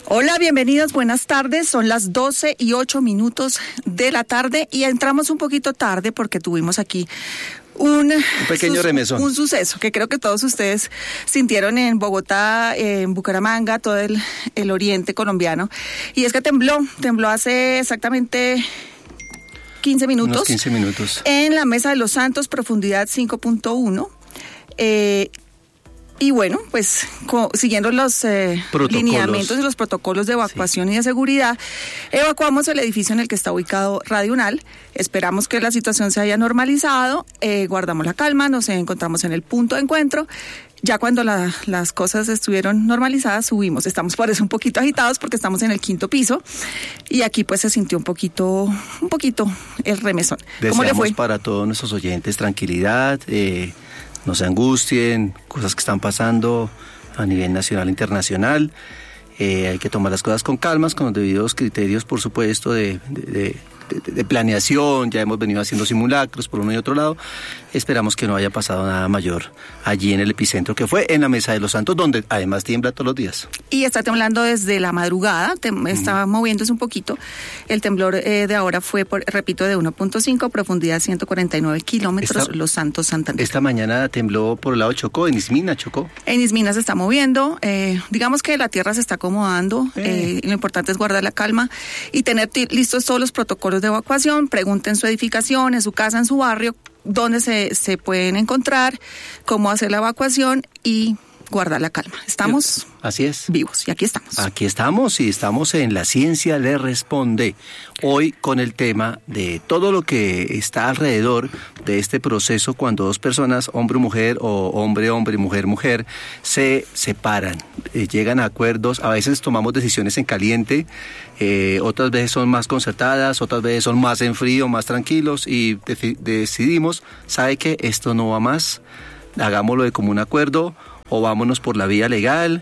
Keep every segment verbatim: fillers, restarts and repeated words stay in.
Hola, bienvenidos, buenas tardes. Son las doce y ocho minutos de la tarde y entramos un poquito tarde porque tuvimos aquí un, un pequeño sus, remesón. Un suceso que creo que todos ustedes sintieron en Bogotá, en Bucaramanga, todo el, el oriente colombiano. Y es que tembló, tembló hace exactamente quince minutos. Unos quince minutos. En la Mesa de los Santos, profundidad cinco punto uno. Eh, Y bueno, pues co- siguiendo los eh, lineamientos y los protocolos de evacuación sí. y de seguridad, evacuamos el edificio en el que está ubicado Radio UNAL. Esperamos que la situación se haya normalizado, eh, guardamos la calma, nos encontramos en el punto de encuentro. Ya cuando la, las cosas estuvieron normalizadas, subimos. Estamos por eso un poquito agitados porque estamos en el quinto piso y aquí pues se sintió un poquito, un poquito el remesón. ¿Cómo le fue? Para todos nuestros oyentes tranquilidad, eh, no se angustien, cosas que están pasando a nivel nacional e internacional. Eh, hay que tomar las cosas con calmas, con los debidos criterios, por supuesto, de, de, de, de, de planeación. Ya hemos venido haciendo simulacros por uno y otro lado. Esperamos que no haya pasado nada mayor allí en el epicentro, que fue en la Mesa de los Santos, donde además tiembla todos los días. Y está temblando desde la madrugada, tem- está uh-huh. moviéndose un poquito. El temblor eh, de ahora fue, por, repito, de uno punto cinco, profundidad ciento cuarenta y nueve kilómetros, esta, Los Santos, Santander. Esta mañana tembló por el lado de Chocó, en Ismina, Chocó. En Ismina se está moviendo, eh, digamos que la tierra se está acomodando, eh. Eh, lo importante es guardar la calma y tener t- listos todos los protocolos de evacuación. Pregunten en su edificación, en su casa, en su barrio, dónde se, se pueden encontrar, cómo hacer la evacuación y guardar la calma. Estamos Así es. vivos y aquí estamos. Aquí estamos y estamos en La Ciencia le Responde. Hoy con el tema de todo lo que está alrededor de este proceso cuando dos personas, hombre o mujer o hombre, hombre, mujer, mujer, se separan, eh, llegan a acuerdos. A veces tomamos decisiones en caliente, eh, otras veces son más concertadas, otras veces son más en frío, más tranquilos y de- decidimos, ¿sabe qué? Esto no va más, hagámoslo de común acuerdo o vámonos por la vía legal,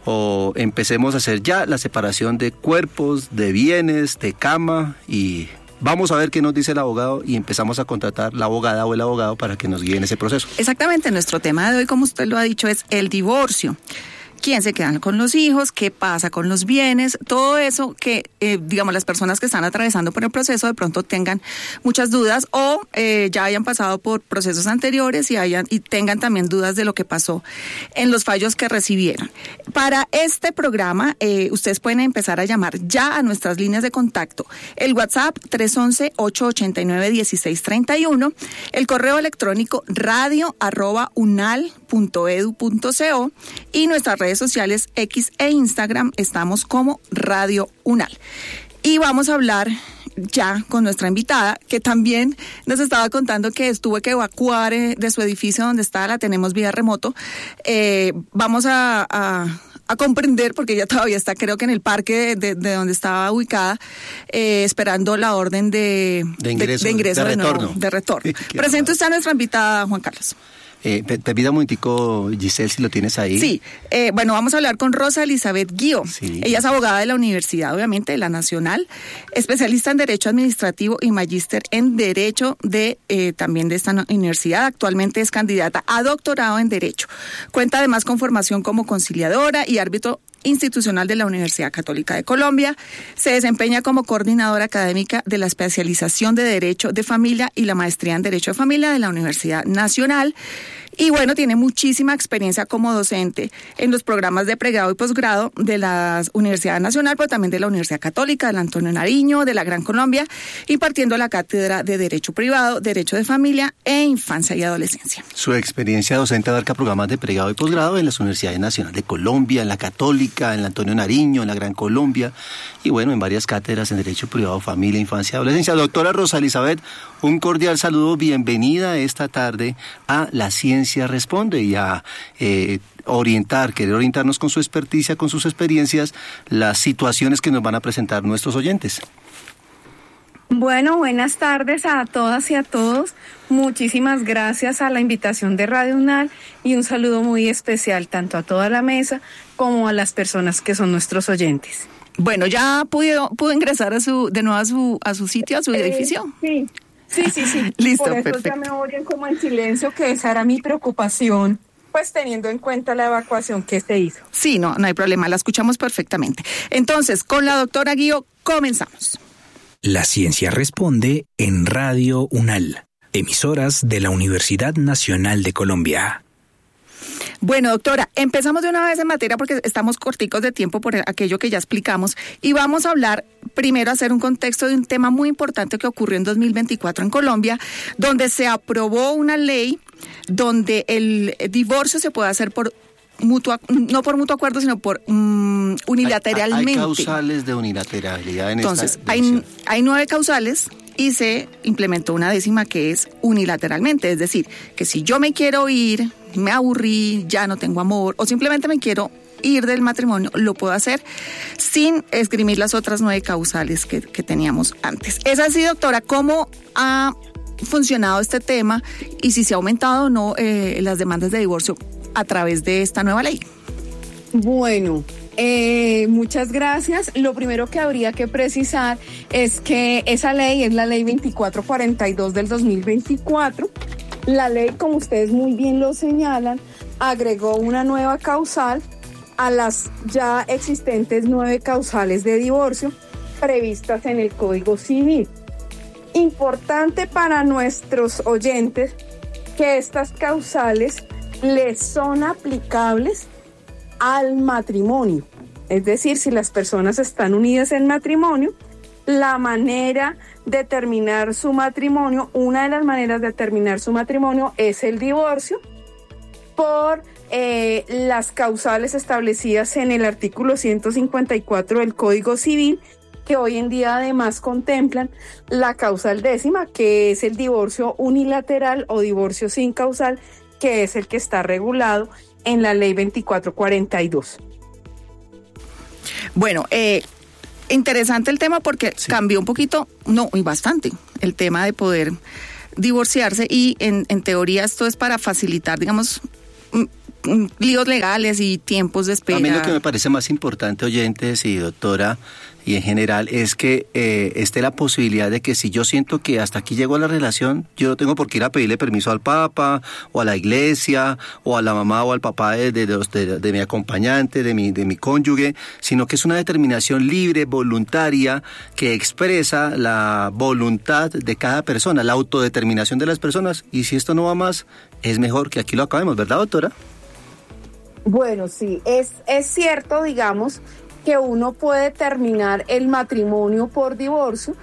o empecemos a hacer ya la separación de cuerpos, de bienes, de cama, y vamos a ver qué nos dice el abogado y empezamos a contratar la abogada o el abogado para que nos guíe en ese proceso. Exactamente, nuestro tema de hoy, como usted lo ha dicho, es el divorcio. ¿Quién se quedan con los hijos? ¿Qué pasa con los bienes? Todo eso que, eh, digamos, las personas que están atravesando por el proceso de pronto tengan muchas dudas o eh, ya hayan pasado por procesos anteriores y hayan y tengan también dudas de lo que pasó en los fallos que recibieron. Para este programa, eh, ustedes pueden empezar a llamar ya a nuestras líneas de contacto. El WhatsApp tres once, ocho ochenta y nueve, dieciséis treinta y uno, el correo electrónico radio arroba unal punto edu punto co y nuestras redes sociales X e Instagram estamos como Radio UNAL. Y vamos a hablar ya con nuestra invitada, que también nos estaba contando que tuvo que evacuar eh, de su edificio donde está, la tenemos vía remoto. Eh, vamos a, a, a comprender, porque ella todavía está, creo que en el parque de, de, de donde estaba ubicada, eh, esperando la orden de, de ingreso, de, de, ingreso de, de retorno. Nuevo, de retorno. Presento usted a nuestra invitada, Juan Carlos. Eh, te, te pido un momentico, Giselle, si lo tienes ahí. Sí, eh, bueno, vamos a hablar con Rosa Elizabeth Guío. Sí. Ella es abogada de la universidad, obviamente, de la Nacional, especialista en Derecho Administrativo y magíster en Derecho de eh, también de esta universidad. Actualmente es candidata a doctorado en Derecho. Cuenta además con formación como conciliadora y árbitro institucional de la Universidad Católica de Colombia. Se desempeña como coordinadora académica de la especialización de Derecho de Familia y la maestría en Derecho de Familia de la Universidad Nacional. Y bueno, tiene muchísima experiencia como docente en los programas de pregrado y posgrado de la Universidad Nacional, pero también de la Universidad Católica, del Antonio Nariño, de la Gran Colombia, impartiendo la cátedra de Derecho Privado, Derecho de Familia e Infancia y Adolescencia. Su experiencia docente abarca programas de pregrado y posgrado en las Universidades Nacionales de Colombia, en la Católica, en la Antonio Nariño, en la Gran Colombia, y bueno, en varias cátedras en Derecho Privado, Familia, Infancia y Adolescencia. Doctora Rosa Elizabeth, un cordial saludo, bienvenida esta tarde a La Ciencia Responde y a eh, orientar, querer orientarnos con su experticia, con sus experiencias, las situaciones que nos van a presentar nuestros oyentes. Bueno, buenas tardes a todas y a todos. Muchísimas gracias a la invitación de Radio UNAL y un saludo muy especial tanto a toda la mesa como a las personas que son nuestros oyentes. Bueno, ¿ya pudo, pudo ingresar a su, de nuevo a su, a su sitio, a su eh, edificio? Sí, sí, sí, sí. Listo, Por eso perfecto. ya me oyen como en silencio, que esa era mi preocupación. pues teniendo en cuenta la evacuación que se hizo. Sí, no, no hay problema, la escuchamos perfectamente. Entonces, con la doctora Guío, comenzamos. La ciencia responde en Radio UNAL, emisoras de la Universidad Nacional de Colombia. Bueno, doctora, empezamos de una vez en materia porque estamos corticos de tiempo por aquello que ya explicamos y vamos a hablar, primero, hacer un contexto de un tema muy importante que ocurrió en dos mil veinticuatro en Colombia, donde se aprobó una ley donde el divorcio se puede hacer por mutuo, no por mutuo acuerdo, sino por um, unilateralmente. Hay, hay causales de unilateralidad en Entonces, esta hay, hay nueve causales y se implementó una décima que es unilateralmente, es decir, que si yo me quiero ir, me aburrí, ya no tengo amor, o simplemente me quiero ir del matrimonio, lo puedo hacer sin esgrimir las otras nueve causales que, que teníamos antes. Es así, doctora, ¿cómo ha funcionado este tema y si se ha aumentado o no eh, las demandas de divorcio a través de esta nueva ley? Bueno, eh, muchas gracias. Lo primero que habría que precisar es que esa ley es la ley veinticuatro cuarenta y dos del dos mil veinticuatro. La ley, como ustedes muy bien lo señalan, agregó una nueva causal a las ya existentes nueve causales de divorcio previstas en el Código Civil. Importante para nuestros oyentes que estas causales les son aplicables al matrimonio. Es decir, si las personas están unidas en matrimonio, la manera de terminar su matrimonio, una de las maneras de terminar su matrimonio es el divorcio por eh, las causales establecidas en el artículo ciento cincuenta y cuatro del Código Civil, que hoy en día además contemplan la causal décima, que es el divorcio unilateral o divorcio sin causal, que es el que está regulado en la ley veinticuatro cuarenta y dos. Bueno, eh, interesante el tema porque sí. Cambió un poquito, no, y bastante, el tema de poder divorciarse y en, en teoría esto es para facilitar, digamos, líos legales y tiempos de espera. A mí lo que me parece más importante, oyentes y doctora, y en general, es que eh, esté la posibilidad de que si yo siento que hasta aquí llegó la relación, yo no tengo por qué ir a pedirle permiso al Papa, o a la iglesia, o a la mamá o al papá de, de, de, de mi acompañante, de mi, de mi cónyuge, sino que es una determinación libre, voluntaria, que expresa la voluntad de cada persona, la autodeterminación de las personas, y si esto no va más, es mejor que aquí lo acabemos, ¿verdad, doctora? Bueno, sí, es, es cierto, digamos, que uno puede terminar el matrimonio por divorcio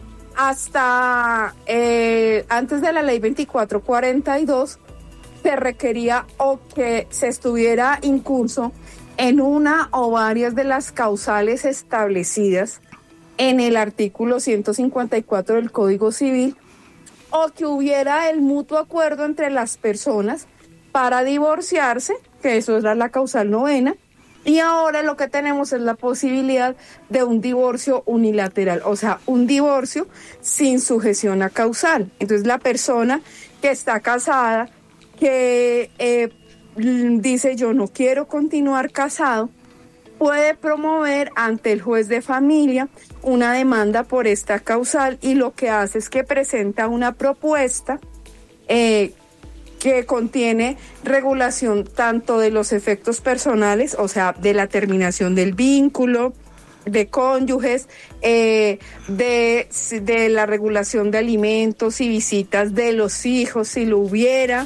hasta eh, antes de la ley veinticuatro cuarenta y dos se requería o que se estuviera incurso en una o varias de las causales establecidas en el artículo ciento cincuenta y cuatro del Código Civil o que hubiera el mutuo acuerdo entre las personas para divorciarse, que eso era la causal novena. Y ahora lo que tenemos es la posibilidad de un divorcio unilateral, o sea, un divorcio sin sujeción a causal. Entonces la persona que está casada, que eh, dice yo no quiero continuar casado, puede promover ante el juez de familia una demanda por esta causal y lo que hace es que presenta una propuesta eh, que contiene regulación tanto de los efectos personales, o sea, de la terminación del vínculo, de cónyuges, eh, de, de la regulación de alimentos y visitas de los hijos, si lo hubiera,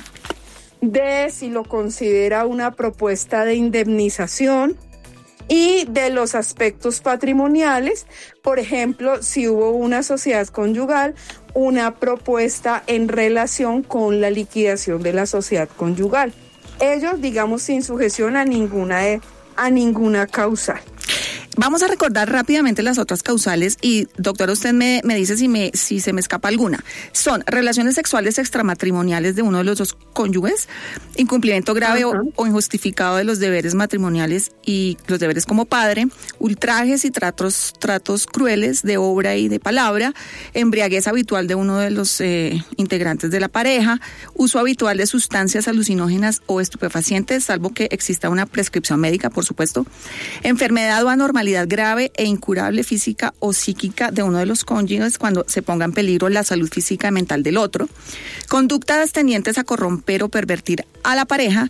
de si lo considera una propuesta de indemnización, y de los aspectos patrimoniales, por ejemplo, si hubo una sociedad conyugal, una propuesta en relación con la liquidación de la sociedad conyugal. Ellos, digamos, sin sujeción a ninguna, a ninguna causal. Vamos a recordar rápidamente las otras causales y, doctora, usted me, me dice si, me, si se me escapa alguna. Son relaciones sexuales extramatrimoniales de uno de los dos cónyuges, incumplimiento grave o, o injustificado de los deberes matrimoniales y los deberes como padre, ultrajes y tratos, tratos crueles de obra y de palabra, embriaguez habitual de uno de los eh, integrantes de la pareja, uso habitual de sustancias alucinógenas o estupefacientes, salvo que exista una prescripción médica, por supuesto, enfermedad o anormalidad grave e incurable física o psíquica de uno de los cónyuges cuando se ponga en peligro la salud física y mental del otro, conductas tendientes a corromper o pervertir a la pareja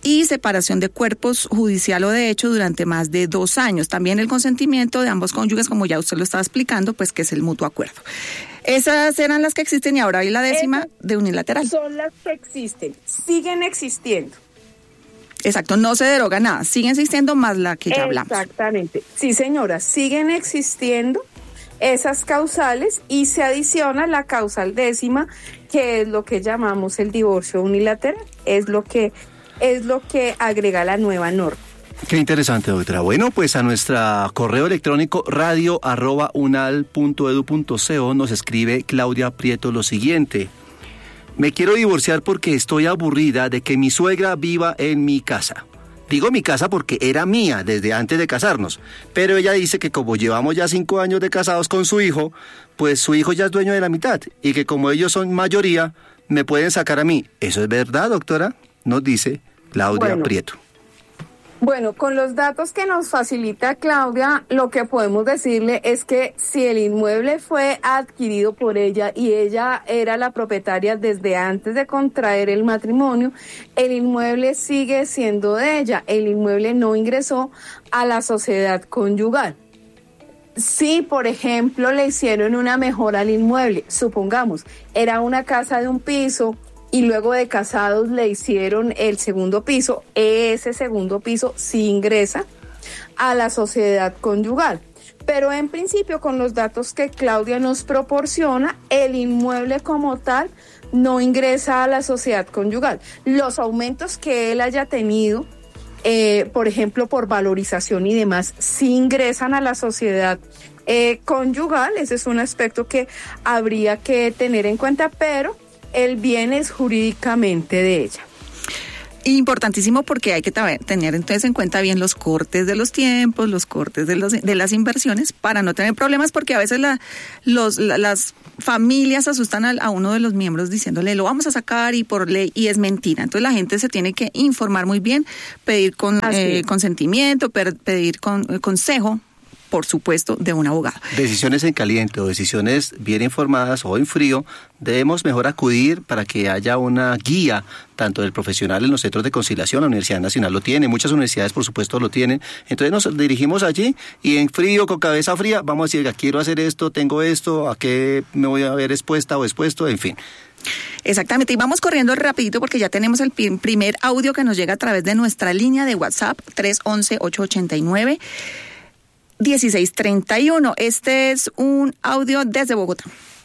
y separación de cuerpos judicial o de hecho durante más de dos años. También el consentimiento de ambos cónyuges, como ya usted lo estaba explicando, pues que es el mutuo acuerdo. Esas eran las que existen y ahora hay la décima Esas de unilateral. Son las que existen, siguen existiendo. Exacto, no se deroga nada, sigue existiendo más la que ya hablamos. Exactamente, sí señora, siguen existiendo esas causales y se adiciona la causal décima, que es lo que llamamos el divorcio unilateral, es lo que, es lo que agrega la nueva norma. Qué interesante, doctora. Bueno, pues a nuestra correo electrónico radio arroba unal punto edu punto co nos escribe Claudia Prieto lo siguiente. Me quiero divorciar porque estoy aburrida de que mi suegra viva en mi casa. Digo mi casa porque era mía desde antes de casarnos, pero ella dice que como llevamos ya cinco años de casados con su hijo, pues su hijo ya es dueño de la mitad y que como ellos son mayoría, me pueden sacar a mí. ¿Eso es verdad, doctora? Nos dice Claudia bueno. Prieto. Bueno, con los datos que nos facilita Claudia, lo que podemos decirle es que si el inmueble fue adquirido por ella y ella era la propietaria desde antes de contraer el matrimonio, el inmueble sigue siendo de ella. El inmueble no ingresó a la sociedad conyugal. Si, por ejemplo, le hicieron una mejora al inmueble, supongamos, era una casa de un piso, y luego de casados le hicieron el segundo piso, ese segundo piso sí ingresa a la sociedad conyugal. Pero en principio, con los datos que Claudia nos proporciona, el inmueble como tal no ingresa a la sociedad conyugal. Los aumentos que él haya tenido, eh, por ejemplo, por valorización y demás, sí ingresan a la sociedad eh, conyugal. Ese es un aspecto que habría que tener en cuenta, pero el bien es jurídicamente de ella. Importantísimo porque hay que tener entonces en cuenta bien los cortes de los tiempos, los cortes de, los, de las inversiones para no tener problemas, porque a veces la, los, la, las familias asustan a, a uno de los miembros diciéndole lo vamos a sacar y por ley, y es mentira. Entonces la gente se tiene que informar muy bien, pedir con, eh, consentimiento, per, pedir con, eh, consejo, por supuesto, de un abogado. Decisiones en caliente o decisiones bien informadas o en frío, debemos mejor acudir para que haya una guía, tanto del profesional en los centros de conciliación. La Universidad Nacional lo tiene, muchas universidades por supuesto lo tienen. Entonces nos dirigimos allí y en frío, con cabeza fría, vamos a decir, quiero hacer esto, tengo esto, a qué me voy a ver expuesta o expuesto, en fin. Exactamente, y vamos corriendo rapidito porque ya tenemos el primer audio que nos llega a través de nuestra línea de WhatsApp tres once, ocho ochenta y nueve, dieciséis treinta y uno. Este es un audio desde Bogotá.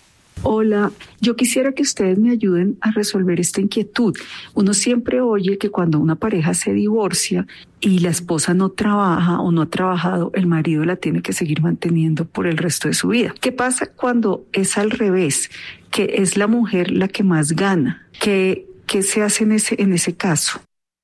Hola, yo quisiera que ustedes me ayuden a resolver esta inquietud. Uno siempre oye que cuando una pareja se divorcia y la esposa no trabaja o no ha trabajado, el marido la tiene que seguir manteniendo por el resto de su vida. ¿Qué pasa cuando es al revés? Que es la mujer la que más gana. ¿Qué, qué se hace en ese, en ese caso?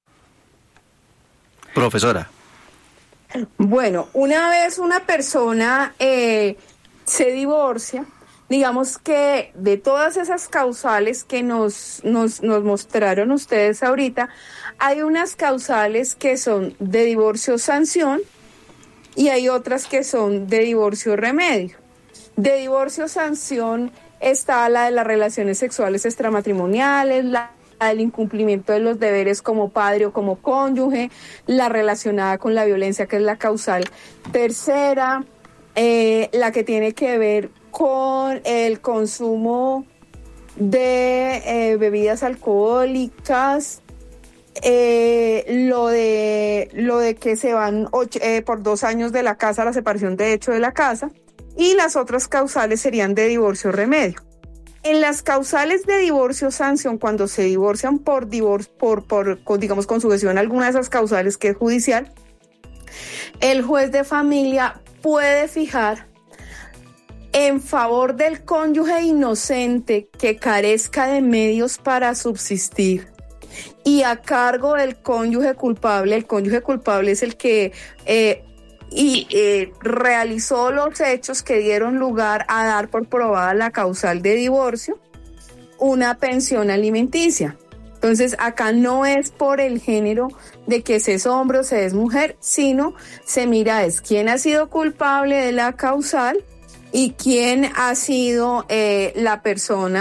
Profesora. Bueno, una vez una persona eh, se divorcia, digamos que de todas esas causales que nos, nos, nos mostraron ustedes ahorita, hay unas causales que son de divorcio sanción y hay otras que son de divorcio remedio. De divorcio sanción está la de las relaciones sexuales extramatrimoniales, la el incumplimiento de los deberes como padre o como cónyuge, la relacionada con la violencia, que es la causal tercera, eh, la que tiene que ver con el consumo de eh, bebidas alcohólicas, eh, lo de lo de que se van ocho, eh, por dos años de la casa, la separación de hecho de la casa, y las otras causales serían de divorcio remedio. En las causales de divorcio sanción, cuando se divorcian por divorcio, por, por, con, digamos, con sujeción a alguna de esas causales que es judicial, el juez de familia puede fijar en favor del cónyuge inocente que carezca de medios para subsistir y a cargo del cónyuge culpable. El cónyuge culpable es el que eh, y eh, realizó los hechos que dieron lugar a dar por probada la causal de divorcio, una pensión alimenticia. Entonces acá no es por el género de que se es hombre o se es mujer, sino se mira es quién ha sido culpable de la causal y quién ha sido eh, la persona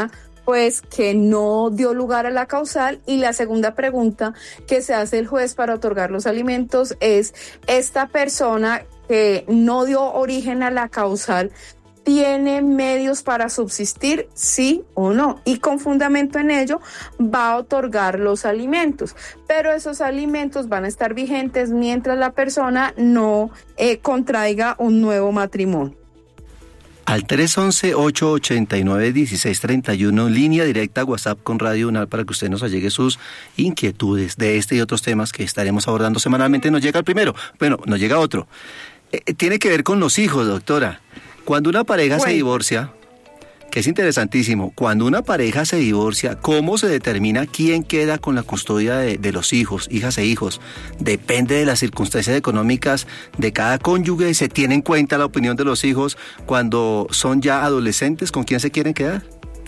pues que no dio lugar a la causal. Y la segunda pregunta que se hace el juez para otorgar los alimentos es: esta persona que no dio origen a la causal, ¿tiene medios para subsistir? Sí o no. Y con fundamento en ello va a otorgar los alimentos. Pero esos alimentos van a estar vigentes mientras la persona no eh, contraiga un nuevo matrimonio. Al tres once, ocho ochenta y nueve, dieciséis treinta y uno, línea directa WhatsApp con Radio UNAL para que usted nos allegue sus inquietudes de este y otros temas que estaremos abordando semanalmente. Nos llega el primero, bueno, nos llega otro. Eh, tiene que ver con los hijos, doctora. Cuando una pareja bueno. se divorcia, que es interesantísimo, cuando una pareja se divorcia, ¿cómo se determina quién queda con la custodia de, de los hijos, hijas e hijos? ¿Depende de las circunstancias económicas de cada cónyuge? ¿Se tiene en cuenta la opinión de los hijos cuando son ya adolescentes? ¿Con quién se quieren quedar?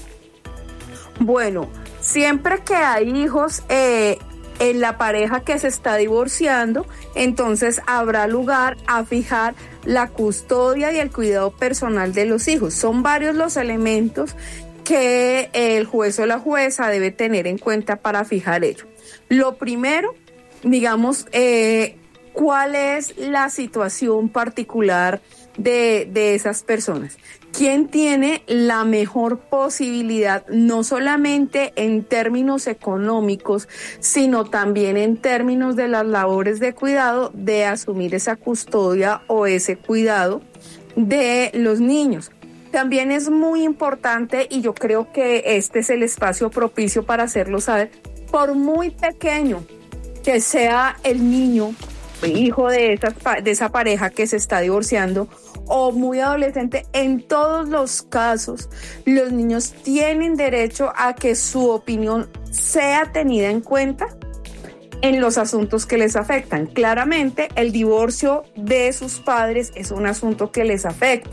Bueno, siempre que hay hijos eh, en la pareja que se está divorciando, entonces habrá lugar a fijar la custodia y el cuidado personal de los hijos. Son varios los elementos que el juez o la jueza debe tener en cuenta para fijar ello. Lo primero, digamos, eh, ¿cuál es la situación particular de, de esas personas? ¿Quién tiene la mejor posibilidad, no solamente en términos económicos, sino también en términos de las labores de cuidado, de asumir esa custodia o ese cuidado de los niños? También es muy importante, y yo creo que este es el espacio propicio para hacerlo saber, por muy pequeño que sea el niño, hijo de esa, de esa pareja que se está divorciando, o muy adolescente, en todos los casos, los niños tienen derecho a que su opinión sea tenida en cuenta en los asuntos que les afectan. Claramente, el divorcio de sus padres es un asunto que les afecta,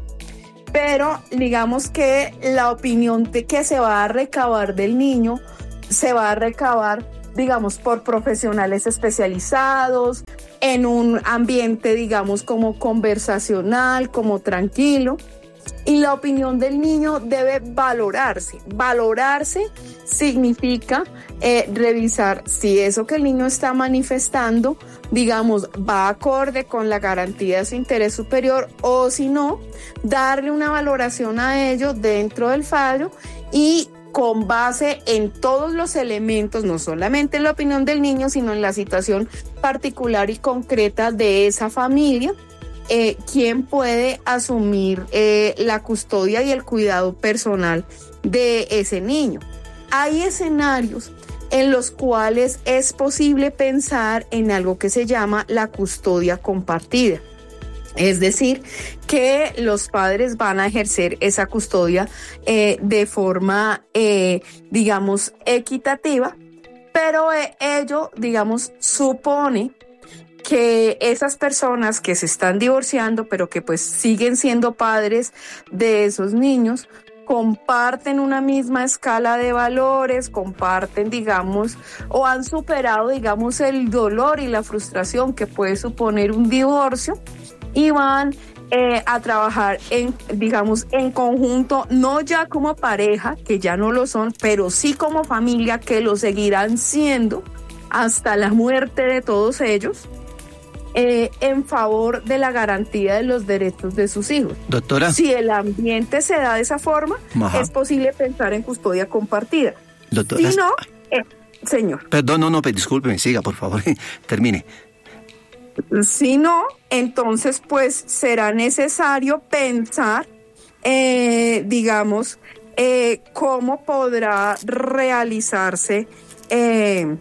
pero digamos que la opinión de que se va a recabar del niño se va a recabar, digamos, por profesionales especializados, en un ambiente, digamos, como conversacional, como tranquilo. Y la opinión del niño debe valorarse. Valorarse significa eh, revisar si eso que el niño está manifestando, digamos, va acorde con la garantía de su interés superior, o si no, darle una valoración a ello dentro del fallo y con base en todos los elementos, no solamente en la opinión del niño, sino en la situación particular y concreta de esa familia, eh, quién puede asumir eh, la custodia y el cuidado personal de ese niño. Hay escenarios en los cuales es posible pensar en algo que se llama la custodia compartida. Es decir, que los padres van a ejercer esa custodia eh, de forma, eh, digamos, equitativa, pero eh, ello, digamos, supone que esas personas que se están divorciando, pero que pues siguen siendo padres de esos niños, comparten una misma escala de valores, comparten, digamos, o han superado, digamos, el dolor y la frustración que puede suponer un divorcio, y van eh, a trabajar en, digamos, en conjunto, no ya como pareja, que ya no lo son, pero sí como familia, que lo seguirán siendo hasta la muerte de todos ellos, eh, en favor de la garantía de los derechos de sus hijos. Doctora. Si el ambiente se da de esa forma, Ajá. es posible pensar en custodia compartida. Doctora. Si no, eh, señor. Perdón, no, no, discúlpeme, siga, por favor, termine. Si no, entonces pues será necesario pensar, eh, digamos, eh, cómo podrá realizarse eh,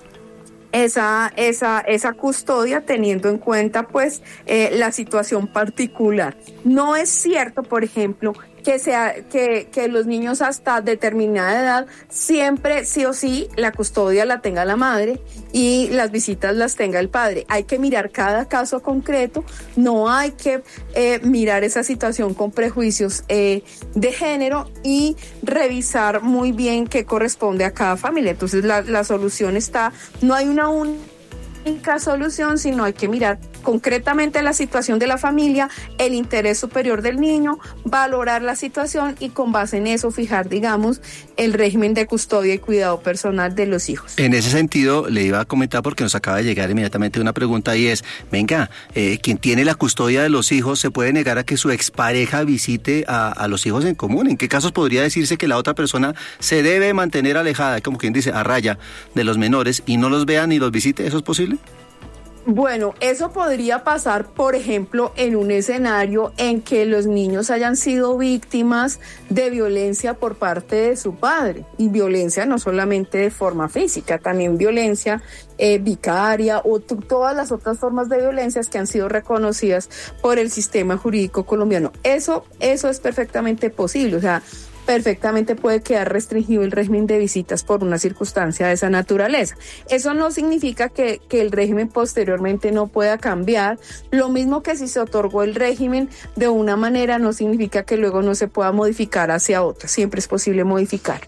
esa, esa, esa custodia teniendo en cuenta pues eh, la situación particular. No es cierto, por ejemplo, que sea que, que los niños hasta determinada edad siempre sí o sí la custodia la tenga la madre y las visitas las tenga el padre. Hay que mirar cada caso concreto, no hay que eh, mirar esa situación con prejuicios eh, de género y revisar muy bien qué corresponde a cada familia. Entonces la, la solución está, no hay una única solución, sino hay que mirar concretamente la situación de la familia, el interés superior del niño, valorar la situación y con base en eso fijar, digamos, el régimen de custodia y cuidado personal de los hijos. En ese sentido, le iba a comentar porque nos acaba de llegar inmediatamente una pregunta y es, venga, eh, quien tiene la custodia de los hijos, ¿se puede negar a que su expareja visite a, a los hijos en común? ¿En qué casos podría decirse que la otra persona se debe mantener alejada, como quien dice, a raya de los menores y no los vea ni los visite? ¿Eso es posible? Bueno, eso podría pasar, por ejemplo, en un escenario en que los niños hayan sido víctimas de violencia por parte de su padre, y violencia no solamente de forma física, también violencia eh, vicaria o t- todas las otras formas de violencias que han sido reconocidas por el sistema jurídico colombiano. Eso, eso es perfectamente posible, o sea, perfectamente puede quedar restringido el régimen de visitas por una circunstancia de esa naturaleza. Eso no significa que, que el régimen posteriormente no pueda cambiar. Lo mismo que si se otorgó el régimen de una manera no significa que luego no se pueda modificar hacia otra. Siempre es posible modificar.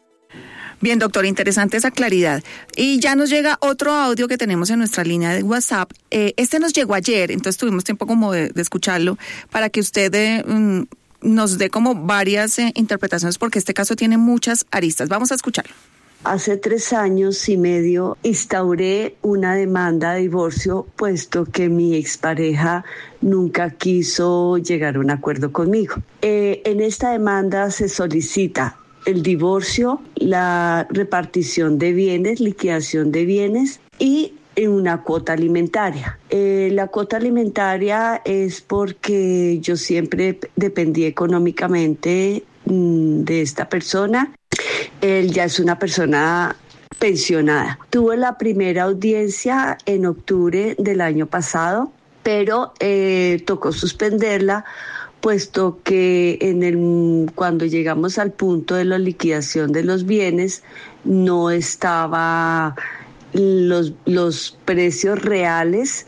Bien, doctor, interesante esa claridad. Y ya nos llega otro audio que tenemos en nuestra línea de WhatsApp. Eh, este nos llegó ayer, entonces tuvimos tiempo como de, de escucharlo para que usted... Eh, um, nos dé como varias eh, interpretaciones porque este caso tiene muchas aristas. Vamos a escucharlo. Hace tres años y medio instauré una demanda de divorcio puesto que mi expareja nunca quiso llegar a un acuerdo conmigo. Eh, en esta demanda se solicita el divorcio, la repartición de bienes, liquidación de bienes y en una cuota alimentaria. Eh, la cuota alimentaria es porque yo siempre dependí económicamente mmm, de esta persona. Él ya es una persona pensionada. Tuve la primera audiencia en octubre del año pasado, pero eh, tocó suspenderla, puesto que en el, cuando llegamos al punto de la liquidación de los bienes, no estaba... Los, los precios reales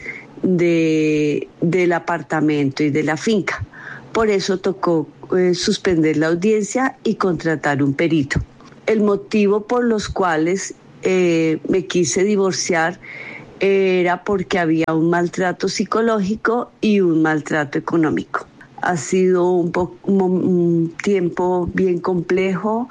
de, del apartamento y de la finca. Por eso tocó eh, suspender la audiencia y contratar un perito. El motivo por los cuales eh, me quise divorciar era porque había un maltrato psicológico y un maltrato económico. Ha sido un, po- un tiempo bien complejo,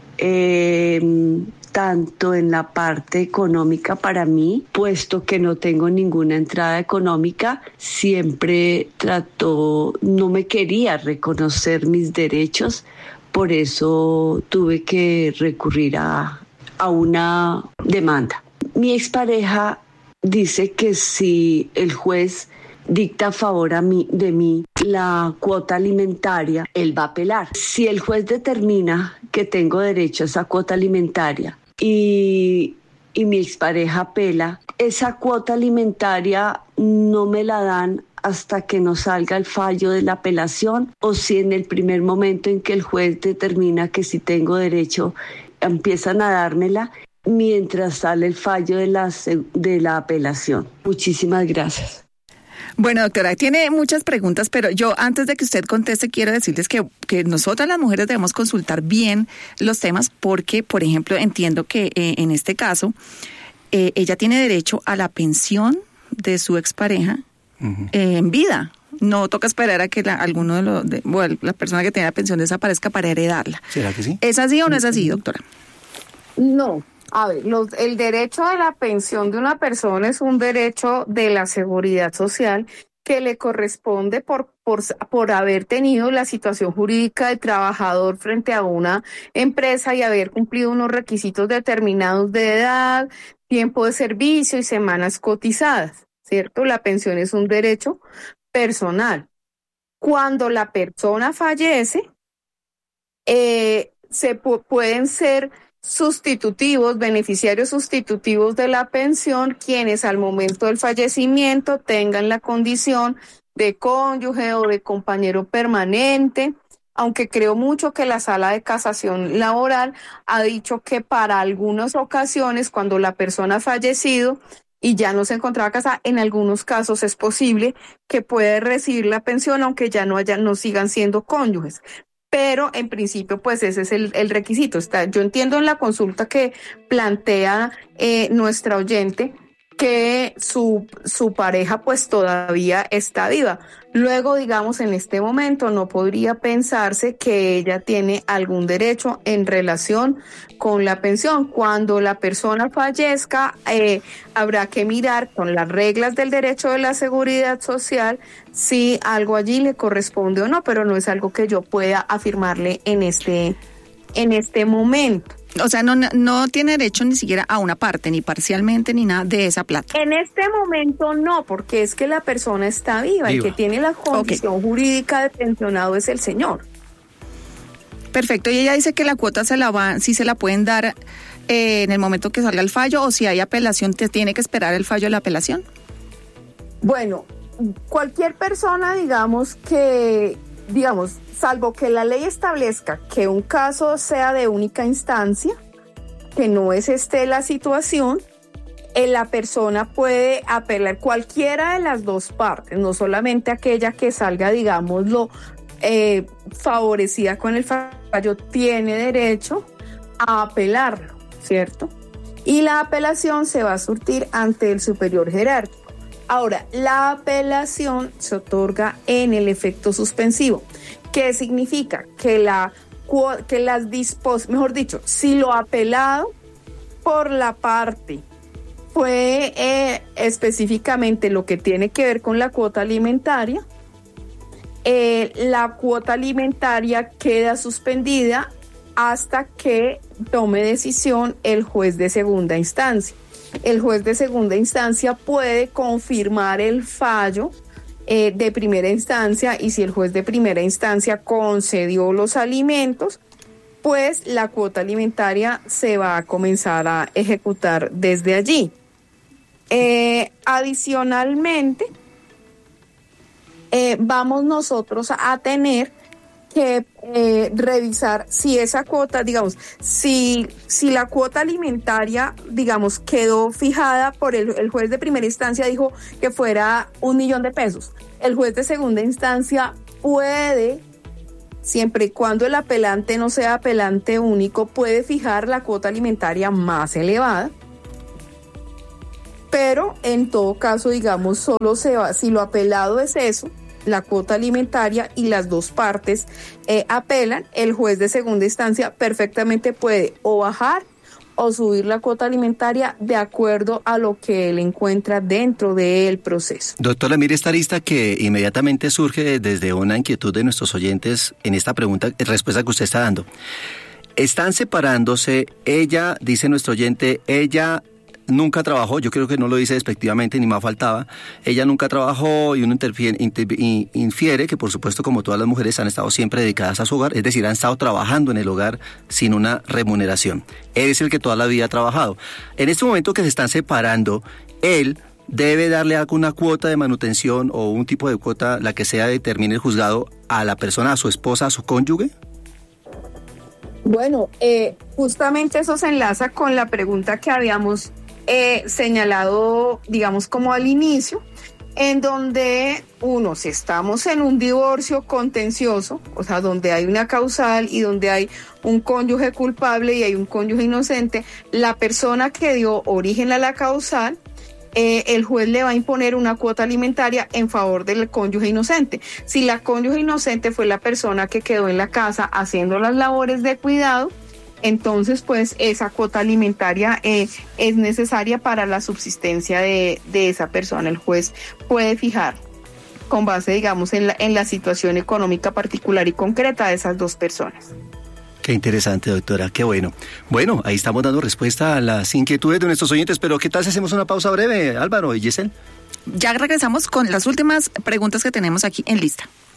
eh, tanto en la parte económica para mí, puesto que no tengo ninguna entrada económica, siempre trató, no me quería reconocer mis derechos, por eso tuve que recurrir a, a una demanda. Mi expareja dice que si el juez dicta a favor a mí, de mí la cuota alimentaria, él va a apelar. Si el juez determina que tengo derecho a esa cuota alimentaria, Y, y mi expareja apela, esa cuota alimentaria no me la dan hasta que no salga el fallo de la apelación, o si en el primer momento en que el juez determina que si tengo derecho, empiezan a dármela mientras sale el fallo de la, de la apelación. Muchísimas gracias. Bueno, doctora, tiene muchas preguntas, pero yo antes de que usted conteste quiero decirles que, que nosotras las mujeres debemos consultar bien los temas porque, por ejemplo, entiendo que eh, en este caso eh, ella tiene derecho a la pensión de su expareja uh-huh. eh, en vida. No toca esperar a que la, alguno de los, de, bueno, la persona que tenga la pensión desaparezca para heredarla. ¿Será que sí? ¿Es así o no es así, doctora? No. A ver, los, el derecho a la pensión de una persona es un derecho de la seguridad social que le corresponde por, por, por haber tenido la situación jurídica del trabajador frente a una empresa y haber cumplido unos requisitos determinados de edad, tiempo de servicio y semanas cotizadas, ¿cierto? La pensión es un derecho personal. Cuando la persona fallece, eh, se pu- pueden ser sustitutivos, beneficiarios sustitutivos de la pensión, quienes al momento del fallecimiento tengan la condición de cónyuge o de compañero permanente, aunque creo mucho que la Sala de Casación Laboral ha dicho que para algunas ocasiones, cuando la persona ha fallecido y ya no se encontraba casada, en algunos casos es posible que pueda recibir la pensión, aunque ya no haya, no sigan siendo cónyuges. Pero en principio, pues ese es el, el requisito. Está, yo entiendo en la consulta que plantea eh, nuestra oyente que su, su pareja pues todavía está viva. Luego, digamos, en este momento no podría pensarse que ella tiene algún derecho en relación con la pensión. Cuando la persona fallezca, eh, habrá que mirar con las reglas del derecho de la seguridad social si algo allí le corresponde o no, pero no es algo que yo pueda afirmarle en este, en este momento. O sea, no, no tiene derecho ni siquiera a una parte, ni parcialmente, ni nada de esa plata. En este momento no, porque es que la persona está viva. El que tiene la condición okay. jurídica de pensionado es el señor. Perfecto, y ella dice que la cuota se la va, sí se la pueden dar eh, en el momento que salga el fallo, o si hay apelación, ¿te tiene que esperar el fallo de la apelación? Bueno, cualquier persona, digamos que, digamos, salvo que la ley establezca que un caso sea de única instancia, que no es este la situación, eh, la persona puede apelar cualquiera de las dos partes, no solamente aquella que salga, digámoslo, eh, favorecida con el fallo, tiene derecho a apelarlo, ¿cierto? Y la apelación se va a surtir ante el superior jerárquico. Ahora, la apelación se otorga en el efecto suspensivo. ¿Qué significa? Que, la, que las dispos, mejor dicho, si lo apelado por la parte fue eh, específicamente lo que tiene que ver con la cuota alimentaria, eh, la cuota alimentaria queda suspendida hasta que tome decisión el juez de segunda instancia. El juez de segunda instancia puede confirmar el fallo eh, de primera instancia, y si el juez de primera instancia concedió los alimentos, pues la cuota alimentaria se va a comenzar a ejecutar desde allí. Eh, adicionalmente, eh, vamos nosotros a tener que eh, revisar si esa cuota, digamos, si, si la cuota alimentaria, digamos, quedó fijada por el, el juez de primera instancia, dijo que fuera un millón de pesos. El juez de segunda instancia puede, siempre y cuando el apelante no sea apelante único, puede fijar la cuota alimentaria más elevada. Pero en todo caso, digamos, solo se va, si lo apelado es eso, la cuota alimentaria, y las dos partes eh, apelan, el juez de segunda instancia perfectamente puede o bajar o subir la cuota alimentaria de acuerdo a lo que él encuentra dentro del proceso. Doctora, mire esta lista que inmediatamente surge desde una inquietud de nuestros oyentes en esta pregunta, respuesta que usted está dando. Están separándose, ella, dice nuestro oyente, ella nunca trabajó, yo creo que no lo dice despectivamente, ni más faltaba, ella nunca trabajó, y uno interfiere, inter, infiere que por supuesto, como todas las mujeres, han estado siempre dedicadas a su hogar, es decir, han estado trabajando en el hogar sin una remuneración. Él es el que toda la vida ha trabajado. En este momento que se están separando, él debe darle alguna cuota de manutención o un tipo de cuota, la que sea, determine el juzgado, a la persona, a su esposa, a su cónyuge. Bueno, eh, justamente eso se enlaza con la pregunta que habíamos Eh, señalado, digamos, como al inicio, en donde uno, si estamos en un divorcio contencioso, o sea, donde hay una causal y donde hay un cónyuge culpable y hay un cónyuge inocente, la persona que dio origen a la causal, eh, el juez le va a imponer una cuota alimentaria en favor del cónyuge inocente. Si la cónyuge inocente fue la persona que quedó en la casa haciendo las labores de cuidado, entonces pues esa cuota alimentaria eh, es necesaria para la subsistencia de, de esa persona. El juez puede fijar con base, digamos, en la, en la situación económica particular y concreta de esas dos personas. Qué interesante, doctora, qué bueno. Bueno, ahí estamos dando respuesta a las inquietudes de nuestros oyentes, pero ¿qué tal si hacemos una pausa breve, Álvaro y Giselle? Ya regresamos con las últimas preguntas que tenemos aquí en lista.